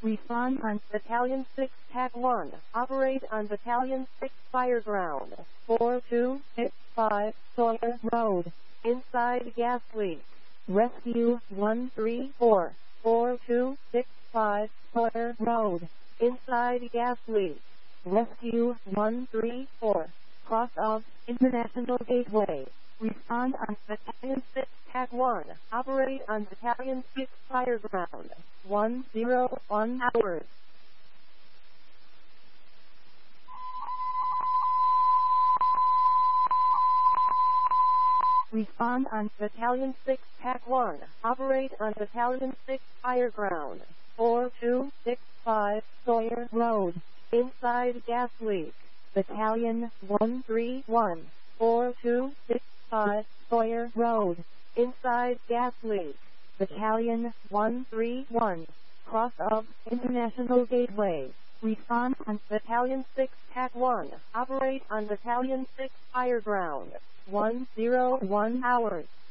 Respond on Battalion 6 TAC 1. Operate on Battalion 6 Fireground. 4265 Sawyer Road. Inside gas leak. Rescue 134. 4265 Sawyer Road. Inside gas leak. Rescue 134. Cross of International Gateway. Respond on Battalion 6 TAC 1. Operate on Battalion 6 Fireground. 101 hours. Respond on Battalion 6 TAC 1. Operate on Battalion 6 Fireground. 4265 Sawyer Road. Inside gas leak. Battalion 131. 4265 Sawyer Road. Inside gas leak. Battalion 131. Cross of International Gateway. Respond on Battalion 6 TAC 1. Operate on Battalion 6 Fireground. 101 hours.